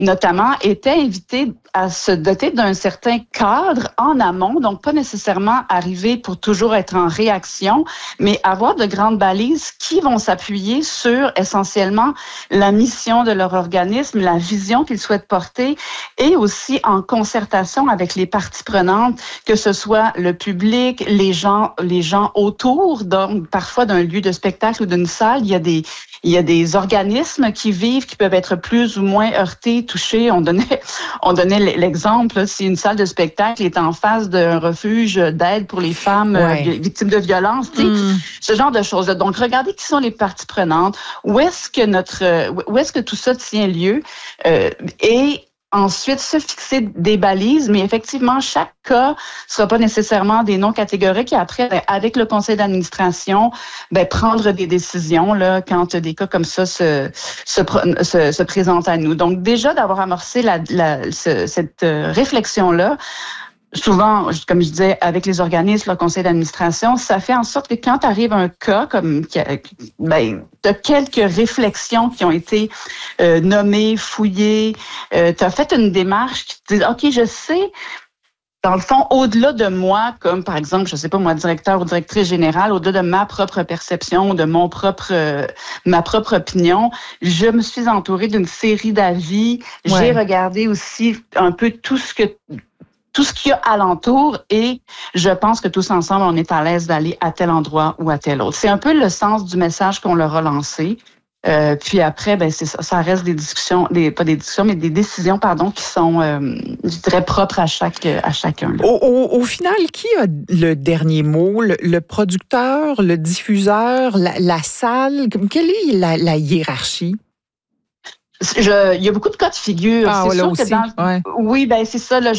notamment, étaient invités à se doter d'un certain cadre en amont, donc pas nécessairement arriver pour toujours être en réaction, mais avoir de grandes balises qui vont s'appuyer sur essentiellement la mission de leur organisme, la vision qu'ils souhaitent porter et aussi en concertation avec les parties prenantes, que ce soit le public, les gens autour, donc parfois d'un lieu de spectacle ou d'une salle, il y a des organismes qui vivent, qui peuvent être plus ou moins heurtés, touchés. On donnait l'exemple, là, si une salle de spectacle est en face d'un refuge d'aide pour les femmes victimes de violences, ce genre de choses. Donc, regardez qui sont les parties prenantes, où est-ce que tout ça tient lieu, et ensuite, se fixer des balises, mais effectivement, chaque cas sera pas nécessairement des noms catégoriques. Et après, avec le conseil d'administration, prendre des décisions là quand des cas comme ça se présentent à nous. Donc, déjà d'avoir amorcé cette réflexion-là, souvent, comme je disais, avec les organismes, le conseil d'administration, ça fait en sorte que quand arrive un cas comme de quelques réflexions qui ont été nommées, fouillées, tu as fait une démarche qui te dit, OK, je sais, dans le fond, au-delà de moi, comme par exemple, je sais pas moi, directeur ou directrice générale, au-delà de ma propre perception, de ma propre opinion, je me suis entourée d'une série d'avis. Ouais. J'ai regardé aussi un peu tout ce qu'il y a alentour et je pense que tous ensemble, on est à l'aise d'aller à tel endroit ou à tel autre. C'est un peu le sens du message qu'on leur a lancé. Puis après, c'est ça reste des discussions, pas des discussions, mais des décisions, qui sont, je dirais, propres à chacun. Là. Au final, qui a le dernier mot? Le producteur, le diffuseur, la salle? Quelle est la hiérarchie? Il y a beaucoup de cas de figure. C'est sûr aussi, que oui, c'est ça. Là,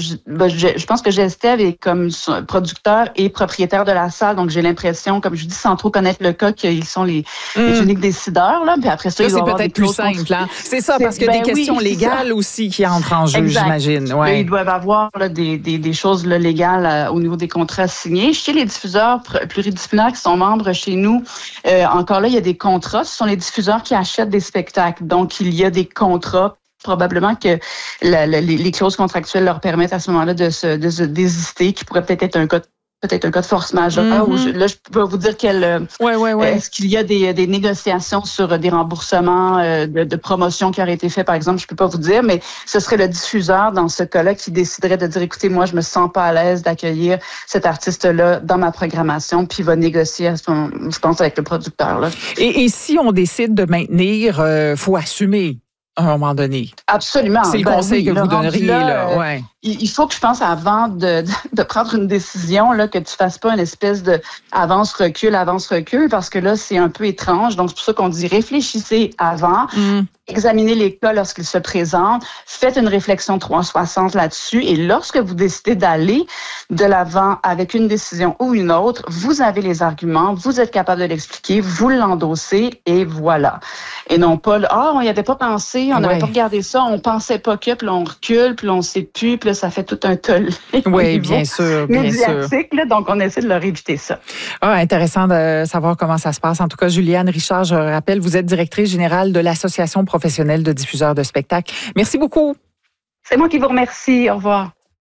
je pense que Gestev est comme producteur et propriétaire de la salle, donc j'ai l'impression, comme je dis, sans trop connaître le cas, qu'ils sont les uniques décideurs. Là, puis après ça, c'est peut-être plus simple. Hein? C'est ça, parce qu'il y a des questions légales aussi qui entrent en jeu, j'imagine. Ouais. Là, ils doivent avoir là, des choses là, légales au niveau des contrats signés. Chez les diffuseurs pluridisciplinaires qui sont membres chez nous, encore là, il y a des contrats. Ce sont les diffuseurs qui achètent des spectacles. Donc, il y a des contrats. Probablement que les clauses contractuelles leur permettent à ce moment-là de se désister, qui pourrait peut-être être un cas de force majeure. Là, je peux vous dire est-ce qu'il y a des négociations sur des remboursements de promotion qui auraient été faits, par exemple, je peux pas vous dire, mais ce serait le diffuseur dans ce cas-là qui déciderait de dire, écoutez, moi, je me sens pas à l'aise d'accueillir cet artiste-là dans ma programmation, puis il va négocier, je pense, avec le producteur. Là. Et si on décide de maintenir, faut assumer. À un moment donné. Absolument. C'est le conseil que vous donneriez. Là. Il faut que je pense, avant de prendre une décision, là, que tu fasses pas une espèce de avance-recul, parce que là, c'est un peu étrange. Donc, c'est pour ça qu'on dit réfléchissez avant, examinez les cas lorsqu'ils se présentent, faites une réflexion 360 là-dessus et lorsque vous décidez d'aller de l'avant avec une décision ou une autre, vous avez les arguments, vous êtes capable de l'expliquer, vous l'endossez et voilà. Et non pas, on n'y avait pas pensé, on n'avait pas regardé ça, on pensait pas que, puis on recule, puis on sait plus, puis là, ça fait tout un tollé. Oui, bien sûr. Là, donc on essaie de leur éviter ça. Intéressant de savoir comment ça se passe. En tout cas, Juliane Richard, je rappelle, vous êtes directrice générale de l'Association professionnelle de diffuseurs de spectacles. Merci beaucoup. C'est moi qui vous remercie. Au revoir.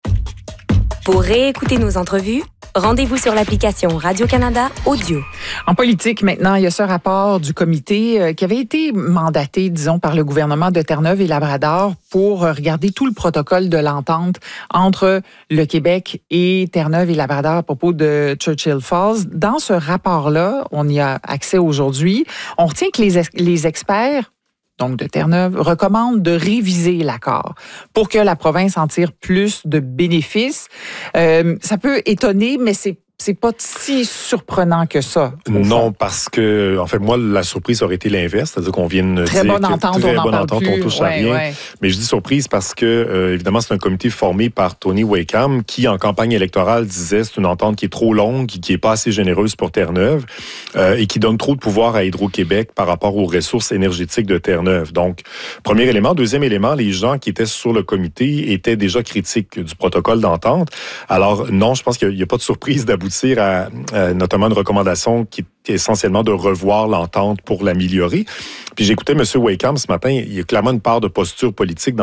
Pour réécouter nos entrevues, rendez-vous sur l'application Radio-Canada Audio. En politique, maintenant, il y a ce rapport du comité qui avait été mandaté, disons, par le gouvernement de Terre-Neuve et Labrador pour regarder tout le protocole de l'entente entre le Québec et Terre-Neuve et Labrador à propos de Churchill Falls. Dans ce rapport-là, on y a accès aujourd'hui. On retient que les experts donc de Terre-Neuve, recommande de réviser l'accord pour que la province en tire plus de bénéfices. Ça peut étonner, mais c'est pas si surprenant que ça. Non, parce que, en fait, moi, la surprise aurait été l'inverse, c'est-à-dire qu'on vient de dire bonne entente, on touche à rien. Ouais. Mais je dis surprise parce que, évidemment, c'est un comité formé par Tony Wakeham qui, en campagne électorale, disait c'est une entente qui est trop longue, qui est pas assez généreuse pour Terre-Neuve et qui donne trop de pouvoir à Hydro-Québec par rapport aux ressources énergétiques de Terre-Neuve. Donc, premier élément. Deuxième élément, les gens qui étaient sur le comité étaient déjà critiques du protocole d'entente. Alors, non, je pense qu'il n'y a pas de surprise d'aboutir à notamment une recommandation qui est essentiellement de revoir l'entente pour l'améliorer. Puis j'écoutais M. Wakeham ce matin, il y a clairement une part de posture politique dans